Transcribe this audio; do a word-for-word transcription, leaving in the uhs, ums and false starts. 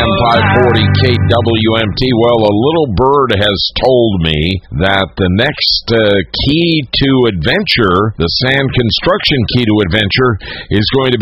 A M five forty K W M T. Well, a little bird has told me that the next uh, key to adventure, the sand construction key to adventure, is going to be